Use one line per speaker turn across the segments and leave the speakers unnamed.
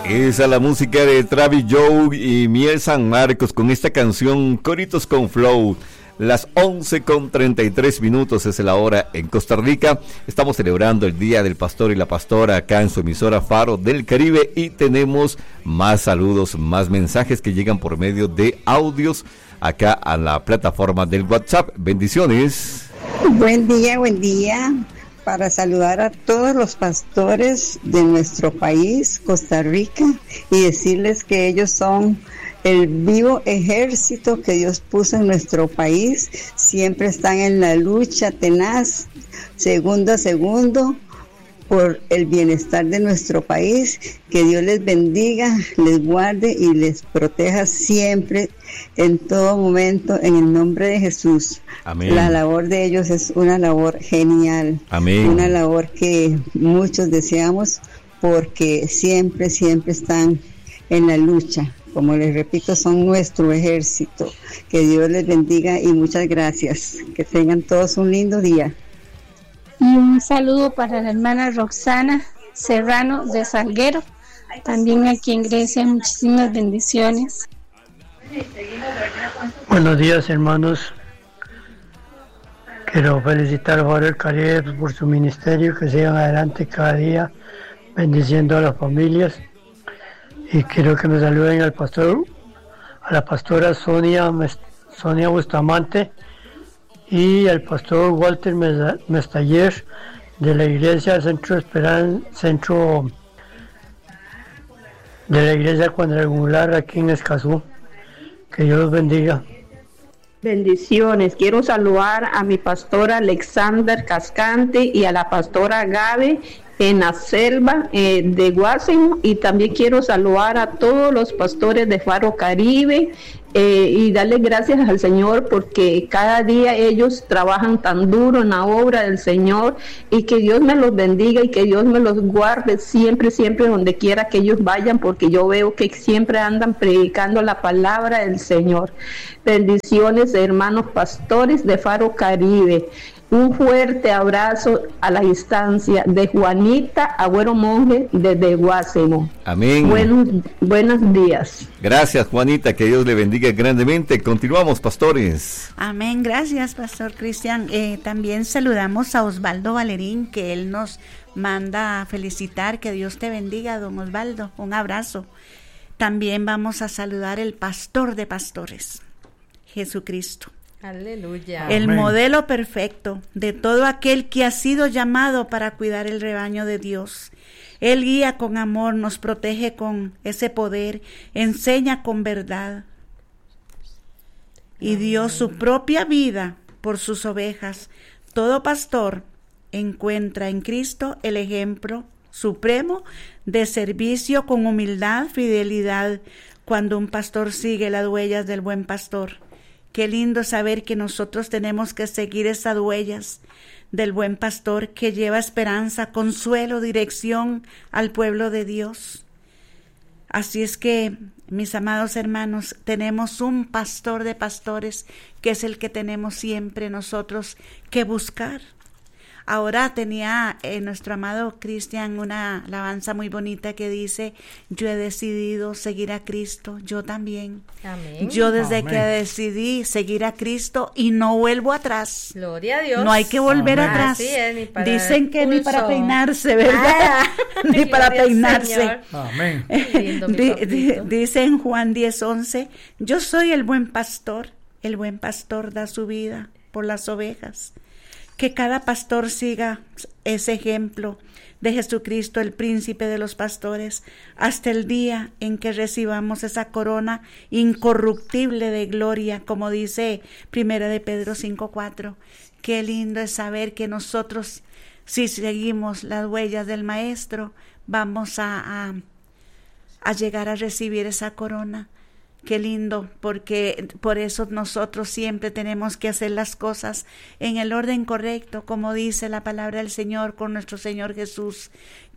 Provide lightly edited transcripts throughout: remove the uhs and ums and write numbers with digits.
Esa es la música de Travis Joe y Miel San Marcos con esta canción Coritos con Flow. Las 11:33 es la hora en Costa Rica. Estamos celebrando el Día del Pastor y la Pastora acá en su emisora Faro del Caribe y tenemos más saludos, más mensajes que llegan por medio de audios acá a la plataforma del WhatsApp. Bendiciones.
Buen día. Para saludar a todos los pastores de nuestro país, Costa Rica, y decirles que ellos son el vivo ejército que Dios puso en nuestro país. Siempre están en la lucha tenaz, segundo a segundo, por el bienestar de nuestro país. Que Dios les bendiga, les guarde y les proteja siempre, en todo momento, en el nombre de Jesús.
Amén.
La labor de ellos es una labor genial.
Amén.
Una labor que muchos deseamos, porque siempre están en la lucha. Como les repito, son nuestro ejército. Que Dios les bendiga y muchas gracias. Que tengan todos un lindo día.
Y un saludo para la hermana Roxana Serrano de Salguero, también aquí en Grecia. Muchísimas bendiciones.
Buenos días, hermanos. Quiero felicitar a Faro del Caribe por su ministerio, que sigan adelante cada día bendiciendo a las familias. Y quiero que me saluden al pastor, a la pastora Sonia Bustamante y al pastor Walter Mestaller de la iglesia Centro de la iglesia cuadrangular aquí en Escazú. Que Dios los bendiga.
Bendiciones. Quiero saludar a mi pastora Alexander Cascante y a la pastora Gabe en la selva de Guásimo, y también quiero saludar a todos los pastores de Faro Caribe y darles gracias al Señor, porque cada día ellos trabajan tan duro en la obra del Señor, y que Dios me los bendiga y que Dios me los guarde siempre donde quiera que ellos vayan, porque yo veo que siempre andan predicando la palabra del Señor. Bendiciones, hermanos pastores de Faro Caribe. Un fuerte abrazo a la distancia de Juanita Agüero Monje desde Guásimo.
Amén.
Buenos días.
Gracias, Juanita, que Dios le bendiga grandemente. Continuamos, pastores.
Amén, gracias, Pastor Cristian. También saludamos a Osvaldo Valerín, que él nos manda a felicitar. Que Dios te bendiga, don Osvaldo. Un abrazo. También vamos a saludar el pastor de pastores, Jesucristo.
Aleluya.
El
Amén.
modelo perfecto de todo aquel que ha sido llamado para cuidar el rebaño de Dios. Él guía con amor, nos protege con ese poder, enseña con verdad y dio su propia vida por sus ovejas. Todo pastor encuentra en Cristo el ejemplo supremo de servicio con humildad, fidelidad, cuando un pastor sigue las huellas del buen pastor. Qué lindo saber que nosotros tenemos que seguir esas huellas del buen pastor que lleva esperanza, consuelo, dirección al pueblo de Dios. Así es que, mis amados hermanos, tenemos un pastor de pastores que es el que tenemos siempre nosotros que buscar. Ahora tenía nuestro amado Cristian una alabanza muy bonita que dice: yo he decidido seguir a Cristo, yo también.
Amén.
Yo desde
Amén.
que decidí seguir a Cristo y no vuelvo atrás.
Gloria a Dios.
No hay que volver
Amén.
atrás.
Así es, ni para
Dicen que ni
pulso.
para peinarse, ¿verdad? Ni para
Gloria al
peinarse.
Señor.
Amén.
Qué lindo, mi papito.
Dice en Juan 10:11, yo soy el buen pastor da su vida por las ovejas. Que cada pastor siga ese ejemplo de Jesucristo, el príncipe de los pastores, hasta el día en que recibamos esa corona incorruptible de gloria, como dice 1 de Pedro 5:4. Qué lindo es saber que nosotros, si seguimos las huellas del Maestro, vamos a llegar a recibir esa corona. Qué lindo, porque por eso nosotros siempre tenemos que hacer las cosas en el orden correcto, como dice la palabra del Señor con nuestro Señor Jesús,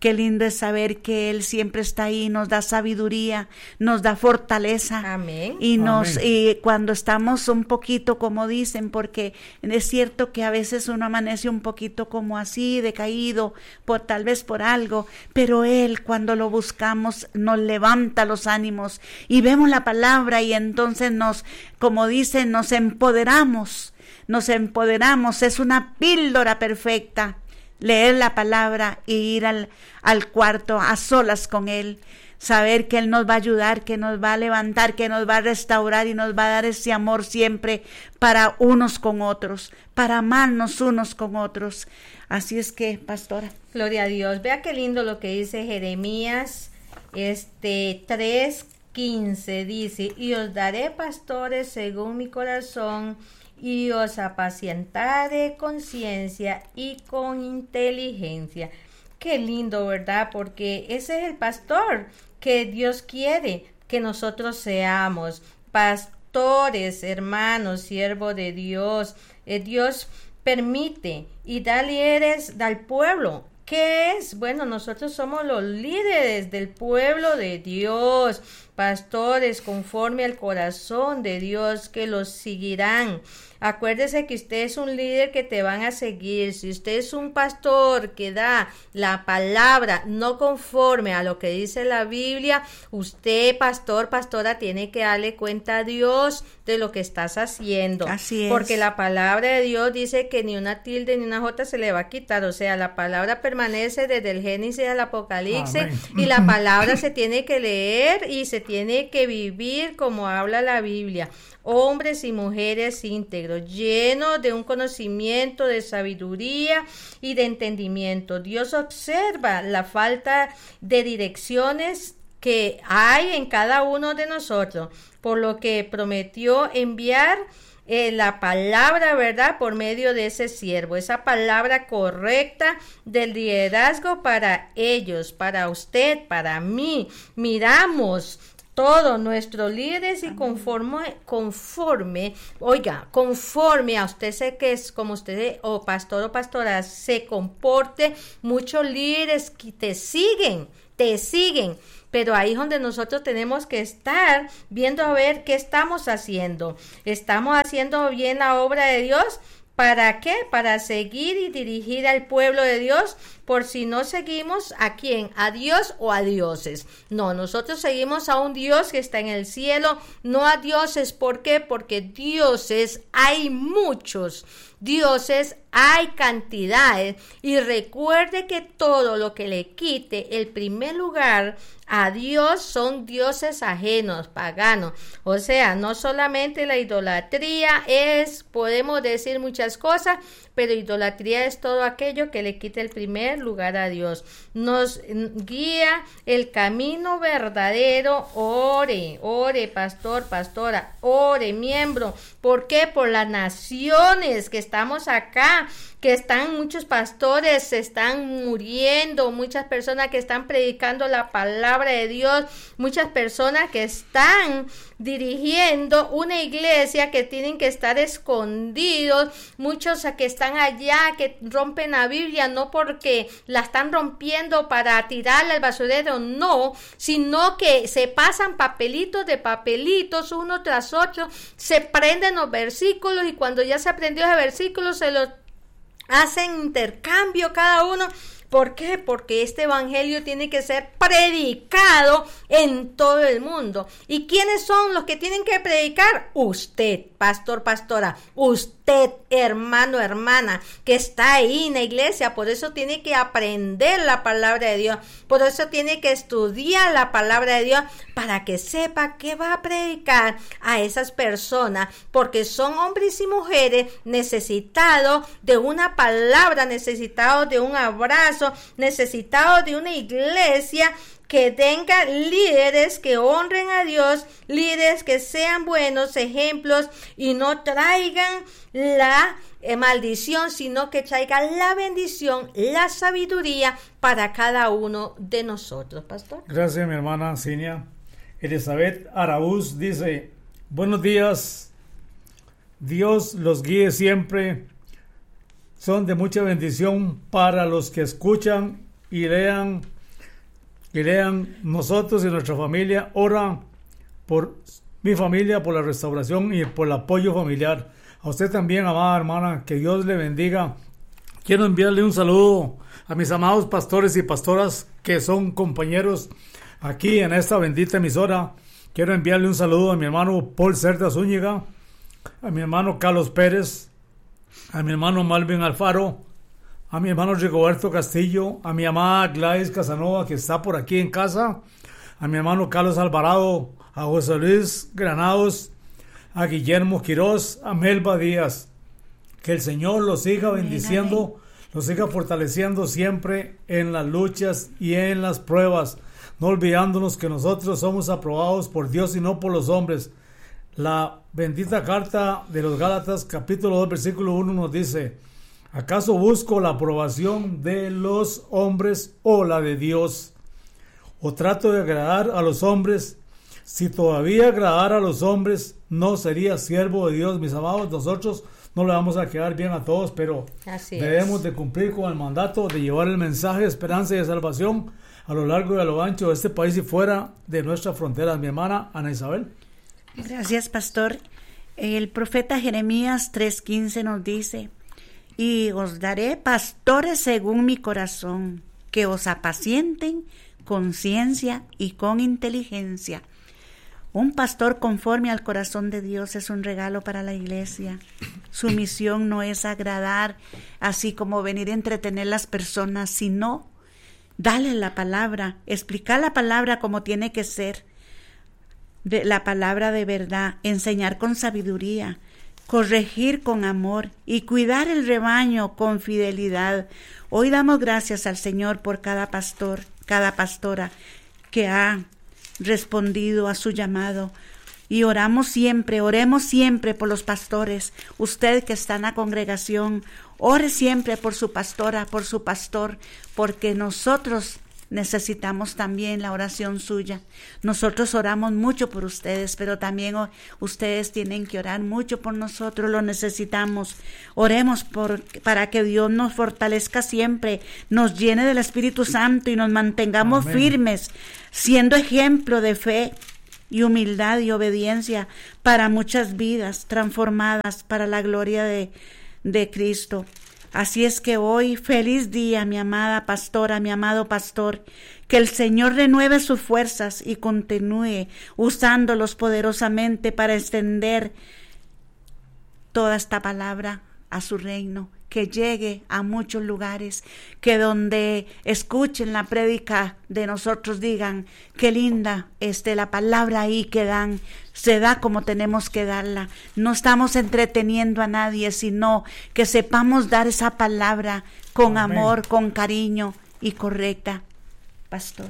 Qué lindo es saber que Él siempre está ahí, nos da sabiduría, nos da fortaleza.
Amén.
Y y cuando estamos un poquito, como dicen, porque es cierto que a veces uno amanece un poquito como así, decaído, tal vez por algo, pero Él, cuando lo buscamos, nos levanta los ánimos y vemos la palabra y entonces como dicen, nos empoderamos, es una píldora perfecta. Leer la palabra y ir al cuarto a solas con Él, saber que Él nos va a ayudar, que nos va a levantar, que nos va a restaurar y nos va a dar ese amor siempre para unos con otros, para amarnos unos con otros. Así es que, pastora.
Gloria a Dios. Vea qué lindo lo que dice Jeremías 3:15, dice: y os daré pastores según mi corazón, y os apacientaré con ciencia y con inteligencia. Qué lindo, ¿verdad? Porque ese es el pastor que Dios quiere que nosotros seamos. Pastores, hermanos, siervos de Dios. Dios permite y da líderes al pueblo. ¿Qué es? Bueno, nosotros somos los líderes del pueblo de Dios, pastores conforme al corazón de Dios que los seguirán. Acuérdese que usted es un líder que te van a seguir. Si usted es un pastor que da la palabra no conforme a lo que dice la Biblia, usted, pastor, pastora, tiene que darle cuenta a Dios de lo que estás haciendo.
Así es.
Porque la palabra de Dios dice que ni una tilde ni una jota se le va a quitar. O sea, la palabra permanece desde el Génesis al Apocalipsis. Amén. Y la palabra se tiene que leer y se tiene que vivir como habla la Biblia. Hombres y mujeres íntegros, llenos de un conocimiento, de sabiduría y de entendimiento. Dios observa la falta de direcciones que hay en cada uno de nosotros, por lo que prometió enviar la palabra, ¿verdad?, por medio de ese siervo, esa palabra correcta del liderazgo para ellos, para usted, para mí. Miramos todos nuestros líderes y conforme a usted, sé que es como usted o pastor o pastora se comporte, muchos líderes que te siguen, pero ahí es donde nosotros tenemos que estar viendo a ver qué estamos haciendo. ¿Estamos haciendo bien la obra de Dios? ¿Para qué? Para seguir y dirigir al pueblo de Dios, por si no seguimos ¿a quién? ¿A Dios o a dioses? No, nosotros seguimos a un Dios que está en el cielo, no a dioses. ¿Por qué? Porque dioses hay muchos, dioses hay cantidades, y recuerde que todo lo que le quite el primer lugar a Dios son dioses ajenos, paganos. O sea, no solamente la idolatría podemos decir muchas cosas, pero idolatría es todo aquello que le quita el primer lugar a Dios. Nos guía el camino verdadero. Ore, pastor, pastora, ore, miembro. ¿Por qué? Por las naciones que estamos acá, que están muchos pastores, se están muriendo, muchas personas que están predicando la palabra de Dios, muchas personas que están dirigiendo una iglesia que tienen que estar escondidos, muchos que están allá que rompen la Biblia no porque la están rompiendo para tirarla al basurero, no, sino que se pasan papelitos de papelitos uno tras otro, se prenden los versículos y cuando ya se aprendió ese versículo se los hacen intercambio cada uno. ¿Por qué? Porque este evangelio tiene que ser predicado en todo el mundo. ¿Y quiénes son los que tienen que predicar? Usted, pastor, pastora, usted, hermano, hermana, que está ahí en la iglesia. Por eso tiene que aprender la palabra de Dios. Por eso tiene que estudiar la palabra de Dios para que sepa qué va a predicar a esas personas, porque son hombres y mujeres necesitados de una palabra, necesitados de un abrazo, necesitados de una iglesia que tenga líderes que honren a Dios, líderes que sean buenos ejemplos y no traigan la maldición, sino que traigan la bendición, la sabiduría para cada uno de nosotros, pastor.
Gracias, mi hermana Cinia. Elizabeth Araúz dice: buenos días, Dios los guíe siempre. Son de mucha bendición para los que escuchan y lean y lean nosotros y nuestra familia. Ora por mi familia, por la restauración y por el apoyo familiar. A usted también, amada hermana, que Dios le bendiga. Quiero enviarle un saludo a mis amados pastores y pastoras que son compañeros aquí en esta bendita emisora. Quiero enviarle un saludo a mi hermano Paul Cerda Zúñiga, a mi hermano Carlos Pérez, a mi hermano Malvin Alfaro, a mi hermano Rigoberto Castillo, a mi amada Gladys Casanova, que está por aquí en casa, a mi hermano Carlos Alvarado, a José Luis Granados, a Guillermo Quirós, a Melba Díaz. Que el Señor los siga bendiciendo, los siga fortaleciendo siempre en las luchas y en las pruebas, no olvidándonos que nosotros somos aprobados por Dios y no por los hombres. La bendita carta de los Gálatas, capítulo 2, versículo 1 nos dice: ¿acaso busco la aprobación de los hombres o la de Dios? ¿O trato de agradar a los hombres? Si todavía agradara a los hombres, no sería siervo de Dios. Mis amados, nosotros no le vamos a quedar bien a todos, pero debemos de cumplir con el mandato de llevar el mensaje de esperanza y de salvación a lo largo y a lo ancho de este país y fuera de nuestras fronteras. Mi hermana Ana Isabel.
Gracias, pastor. El profeta Jeremías 3:15 nos dice: y os daré pastores según mi corazón, que os apacienten con ciencia y con inteligencia. Un pastor conforme al corazón de Dios es un regalo para la iglesia. Su misión no es agradar, así como venir a entretener a las personas, sino darle la palabra, explicar la palabra como tiene que ser, la palabra de verdad, enseñar con sabiduría, corregir con amor y cuidar el rebaño con fidelidad. Hoy damos gracias al Señor por cada pastor, cada pastora que ha respondido a su llamado, y oremos siempre por los pastores. Usted que está en la congregación, ore siempre por su pastora, por su pastor, porque nosotros necesitamos también la oración suya. Nosotros oramos mucho por ustedes, pero también ustedes tienen que orar mucho por nosotros, lo necesitamos. Oremos para que Dios nos fortalezca siempre, nos llene del Espíritu Santo y nos mantengamos firmes, siendo ejemplo de fe y humildad y obediencia para muchas vidas transformadas para la gloria de Cristo. Así es que hoy, feliz día, mi amada pastora, mi amado pastor, que el Señor renueve sus fuerzas y continúe usándolos poderosamente para extender toda esta palabra a su reino, que llegue a muchos lugares, que donde escuchen la prédica de nosotros digan: qué linda la palabra ahí que dan, se da como tenemos que darla. No estamos entreteniendo a nadie, sino que sepamos dar esa palabra con amor, con cariño y correcta. Pastor.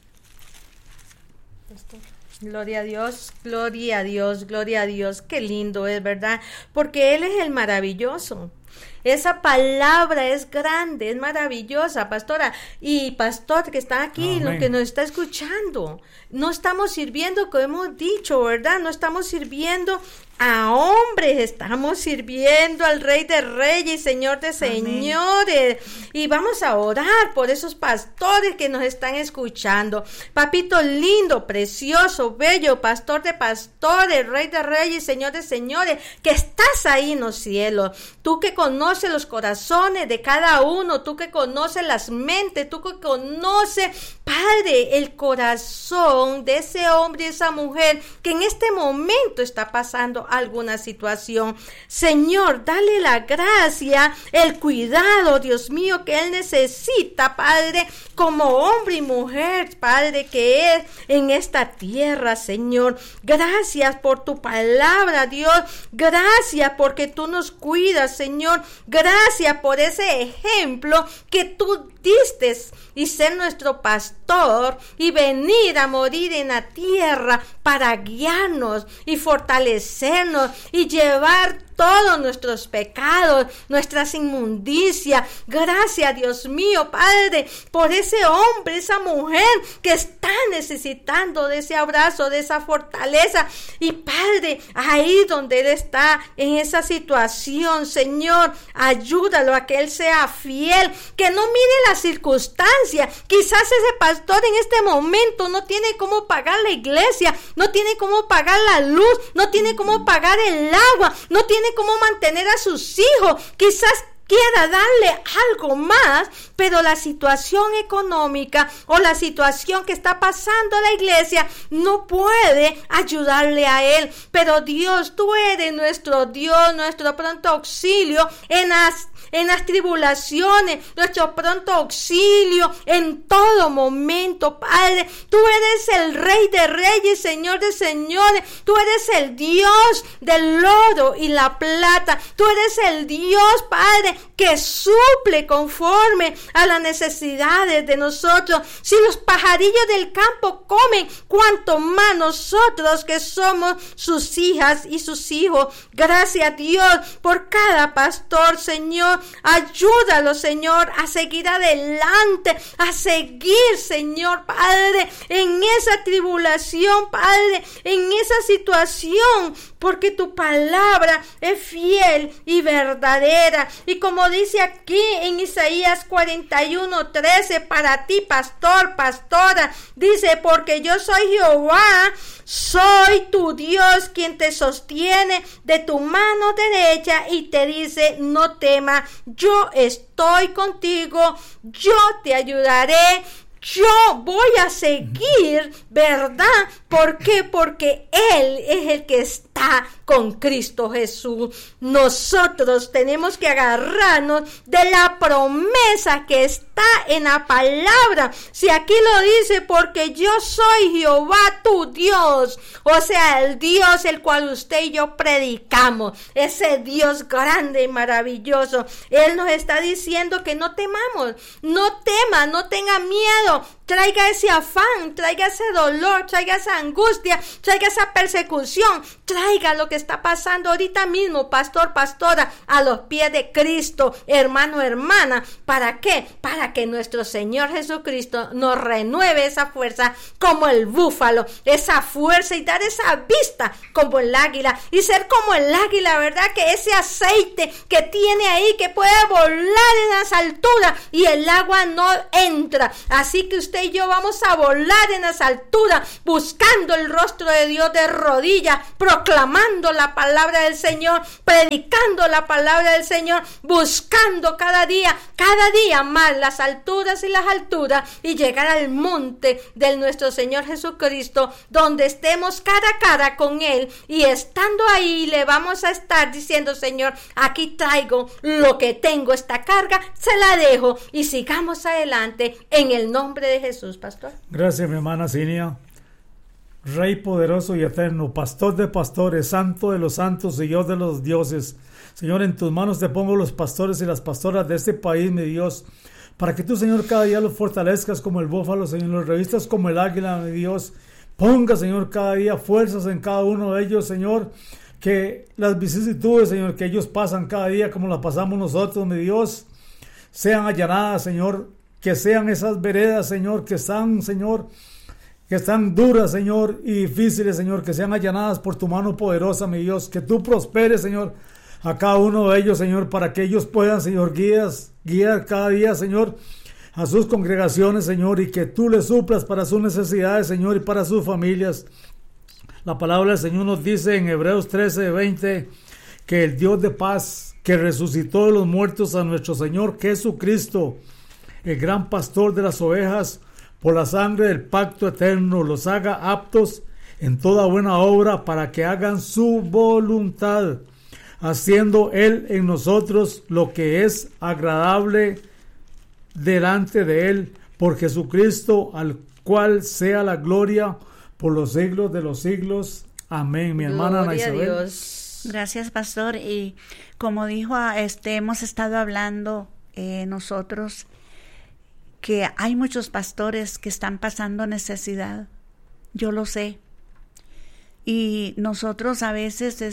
Gloria a Dios, gloria a Dios, gloria a Dios. Qué lindo es, ¿verdad? Porque Él es el maravilloso. Esa palabra es grande, es maravillosa, pastora y pastor que está aquí, lo que nos está escuchando. No estamos sirviendo, como hemos dicho, ¿verdad? No estamos sirviendo a hombres, estamos sirviendo al Rey de Reyes y Señor de Señores. Y vamos a orar por esos pastores que nos están escuchando. Papito lindo, precioso, bello, pastor de pastores, Rey de Reyes y Señor de Señores, que estás ahí en los cielos. Tú que conoces los corazones de cada uno, tú que conoces las mentes, tú que conoces, Padre, el corazón de ese hombre y esa mujer que en este momento está pasando alguna situación. Señor, dale la gracia, el cuidado, Dios mío, que él necesita, Padre, como hombre y mujer, Padre, que es en esta tierra, Señor. Gracias por tu palabra, Dios. Gracias porque tú nos cuidas, Señor. Gracias por ese ejemplo que tú diste y ser nuestro pastor y venir a morir en la tierra para guiarnos y fortalecernos y llevar todos nuestros pecados, nuestras inmundicias. Gracias, Dios mío, Padre, por ese hombre, esa mujer que está necesitando de ese abrazo, de esa fortaleza. Y Padre, ahí donde él está, en esa situación, Señor, ayúdalo a que él sea fiel, que no mire las circunstancias. Quizás ese pastor en este momento no tiene cómo pagar la iglesia, no tiene cómo pagar la luz, no tiene cómo pagar el agua, no tiene cómo mantener a sus hijos. Quizás quiera darle algo más, pero la situación económica o la situación que está pasando la iglesia no puede ayudarle a él. Pero Dios, tú eres nuestro Dios, nuestro pronto auxilio en las tribulaciones, nuestro pronto auxilio en todo momento, Padre. Tú eres el Rey de Reyes, Señor de Señores. Tú eres el Dios del oro y la plata. Tú eres el Dios, Padre, que suple conforme a las necesidades de nosotros. Si los pajarillos del campo comen, cuanto más nosotros que somos sus hijas y sus hijos. Gracias, Dios, por cada pastor, Señor. Ayúdalo, Señor, a seguir adelante, a seguir, Señor, Padre, en esa tribulación, Padre, en esa situación, porque tu palabra es fiel y verdadera. Y como dice aquí en Isaías 41:13, para ti, pastor, pastora, dice, porque yo soy Jehová, soy tu Dios, quien te sostiene de tu mano derecha y te dice, no temas, yo estoy contigo, yo te ayudaré, yo voy a seguir, ¿verdad? ¿Por qué? Porque Él es el que está con Cristo Jesús. Nosotros tenemos que agarrarnos de la promesa que está en la palabra. Si aquí lo dice, porque yo soy Jehová tu Dios, o sea, el Dios el cual usted y yo predicamos, ese Dios grande y maravilloso. Él nos está diciendo que no temamos, no tema, no tenga miedo. Traiga ese afán, traiga ese dolor, traiga esa angustia, traiga esa persecución, traiga lo que está pasando ahorita mismo, pastor, pastora, a los pies de Cristo, hermano, hermana. ¿Para qué? Para que nuestro Señor Jesucristo nos renueve esa fuerza como el búfalo, esa fuerza, y dar esa vista como el águila, y ser como el águila, ¿verdad? Que ese aceite que tiene ahí, que puede volar en las alturas y el agua no entra. Así que usted y yo vamos a volar en las alturas, buscando el rostro de Dios de rodillas, proclamando la palabra del Señor, predicando la palabra del Señor, buscando cada día más las alturas y las alturas, y llegar al monte de nuestro Señor Jesucristo, donde estemos cara a cara con Él, y estando ahí le vamos a estar diciendo, Señor, aquí traigo lo que tengo, esta carga, se la dejo, y sigamos adelante en el nombre de Jesús, pastor.
Gracias, mi hermana Cinia. Rey poderoso y eterno, pastor de pastores, santo de los santos y Dios de los dioses. Señor, en tus manos te pongo los pastores y las pastoras de este país, mi Dios, para que tú, Señor, cada día los fortalezcas como el búfalo, Señor, los revistas como el águila, mi Dios. Ponga, Señor, cada día fuerzas en cada uno de ellos, Señor, que las vicisitudes, Señor, que ellos pasan cada día como las pasamos nosotros, mi Dios, sean allanadas, Señor, que sean esas veredas, Señor, que están, Señor, que están duras, Señor, y difíciles, Señor, que sean allanadas por tu mano poderosa, mi Dios, que tú prosperes, Señor, a cada uno de ellos, Señor, para que ellos puedan, Señor, guiar cada día, Señor, a sus congregaciones, Señor, y que tú les suplas para sus necesidades, Señor, y para sus familias. La palabra del Señor nos dice en Hebreos 13:20 que el Dios de paz, que resucitó de los muertos a nuestro Señor Jesucristo, el gran pastor de las ovejas, por la sangre del pacto eterno, los haga aptos en toda buena obra para que hagan su voluntad, haciendo Él en nosotros lo que es agradable delante de Él, por Jesucristo, al cual sea la gloria por los siglos de los siglos. Amén. Mi hermana Ana Isabel.
Gracias, pastor. Y como dijo, hemos estado hablando nosotros, que hay muchos pastores que están pasando necesidad. Yo lo sé. y nosotros a veces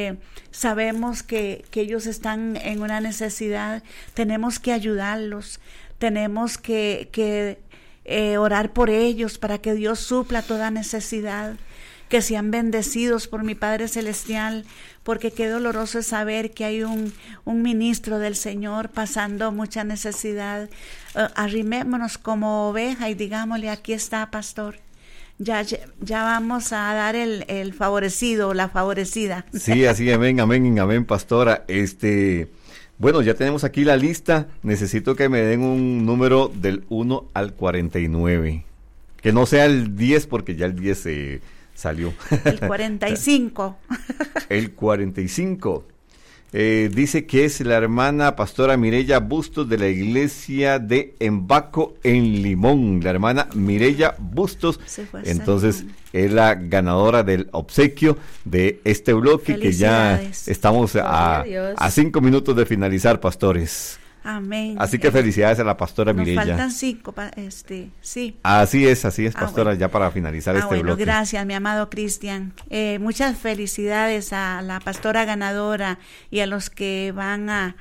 sabemos que ellos están en una necesidad, tenemos que ayudarlos, tenemos que orar por ellos para que Dios supla toda necesidad, que sean bendecidos por mi Padre Celestial, porque qué doloroso es saber que hay un ministro del Señor pasando mucha necesidad. Arrimémonos como oveja y digámosle, aquí está, pastor. Ya vamos a dar el favorecido, la favorecida.
Sí, así, amén, pastora. Bueno, ya tenemos aquí la lista. Necesito que me den un número del 1 al 49. Que no sea el 10, porque ya el 10 se salió.
El 45.
El 45. Dice que es la hermana pastora Mireya Bustos de la iglesia de Embaco en Limón. La hermana Mireya Bustos. Entonces es la ganadora del obsequio de este bloque, que ya estamos a 5 minutos de finalizar, pastores.
Amén.
Así que felicidades a la pastora Mireya.
Nos faltan 5, sí.
Así es, pastora,
bueno.
Ya para finalizar este bloque.
Gracias, mi amado Cristian. Muchas felicidades a la pastora ganadora y a los que van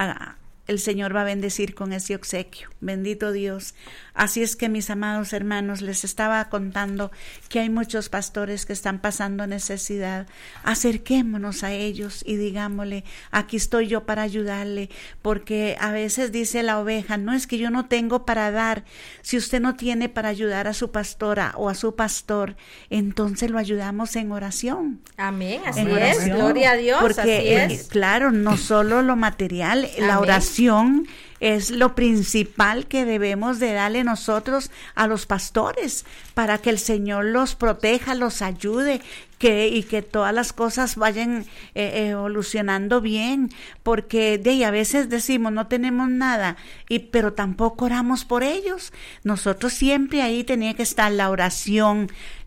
el Señor va a bendecir con ese obsequio. Bendito Dios. Así es que, mis amados hermanos, les estaba contando que hay muchos pastores que están pasando necesidad. Acerquémonos a ellos y digámosle, aquí estoy yo para ayudarle, porque a veces dice la oveja, no, es que yo no tengo para dar. Si usted no tiene para ayudar a su pastora o a su pastor, entonces lo ayudamos en oración.
Amén, así es, gloria a Dios,
porque,
así es.
Claro, no solo lo material, la oración es lo principal que debemos de darle nosotros a los pastores, para que el Señor los proteja, los ayude, y que todas las cosas vayan evolucionando bien, porque a veces decimos no tenemos nada, pero tampoco oramos por ellos. Nosotros siempre ahí tenía que estar la oración,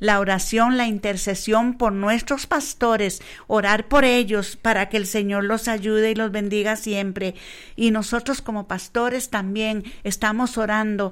la intercesión por nuestros pastores, orar por ellos para que el Señor los ayude y los bendiga siempre. Y nosotros como pastores también estamos orando.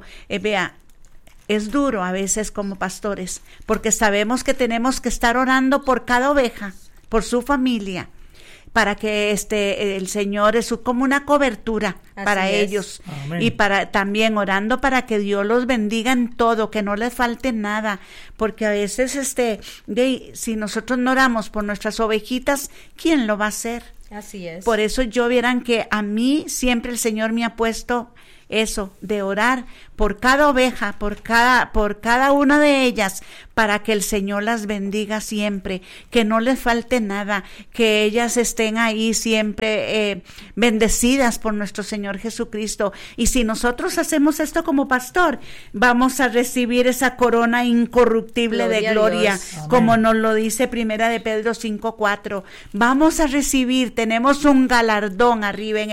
Es duro a veces como pastores, porque sabemos que tenemos que estar orando por cada oveja, por su familia, para que el Señor es como una cobertura para ellos. Amén. Y para también orando para que Dios los bendiga en todo, que no les falte nada, porque a veces si nosotros no oramos por nuestras ovejitas, ¿quién lo va a hacer?
Así es.
Por eso vieran que a mí siempre el Señor me ha puesto eso, de orar por cada oveja, por cada una de ellas, para que el Señor las bendiga siempre, que no les falte nada, que ellas estén ahí siempre bendecidas por nuestro Señor Jesucristo. Y si nosotros hacemos esto como pastor, vamos a recibir esa corona incorruptible de gloria, como nos lo dice Primera de Pedro 5:4. Vamos a recibir, tenemos un galardón arriba en